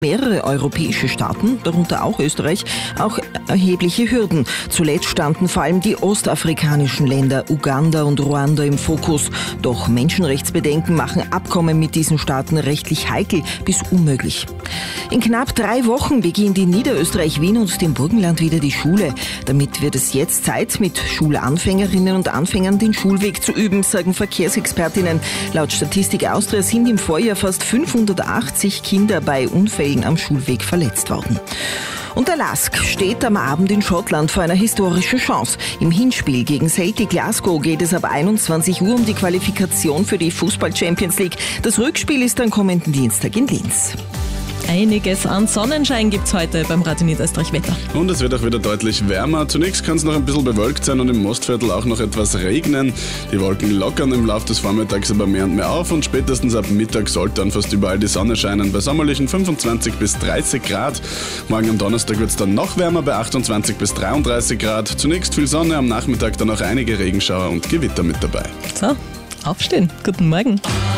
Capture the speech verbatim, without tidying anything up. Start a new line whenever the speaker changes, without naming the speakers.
mehrere europäische Staaten, darunter auch Österreich, auch erhebliche Hürden. Zuletzt standen vor allem die ostafrikanischen Länder Uganda und Ruanda im Fokus. Doch Menschenrechtsbedenken machen Abkommen mit diesen Staaten rechtlich heikel bis unmöglich. In knapp drei Wochen beginnt in Niederösterreich, Wien und dem Burgenland wieder die Schule. Damit wird es jetzt Zeit, mit Schulanfängerinnen und Anfängern den Schulweg zu üben, sagen Verkehrsexpertinnen. Laut Statistik Austria sind im Vorjahr fast fünfhundertachtzig Kinder bei Unfällen am Schulweg verletzt worden. Und der Lask steht am Abend in Schottland vor einer historischen Chance. Im Hinspiel gegen Celtic Glasgow geht es ab einundzwanzig Uhr um die Qualifikation für die Fußball-Champions League. Das Rückspiel ist am kommenden Dienstag in Linz.
Einiges an Sonnenschein gibt's heute beim Radio Niederösterreich Wetter.
Und es wird auch wieder deutlich wärmer. Zunächst kann es noch ein bisschen bewölkt sein und im Mostviertel auch noch etwas regnen. Die Wolken lockern im Laufe des Vormittags aber mehr und mehr auf und spätestens ab Mittag sollte dann fast überall die Sonne scheinen. Bei sommerlichen fünfundzwanzig bis dreißig Grad. Morgen am Donnerstag wird es dann noch wärmer bei achtundzwanzig bis dreiunddreißig Grad. Zunächst viel Sonne, am Nachmittag dann auch einige Regenschauer und Gewitter mit dabei.
So, aufstehen. Guten Morgen.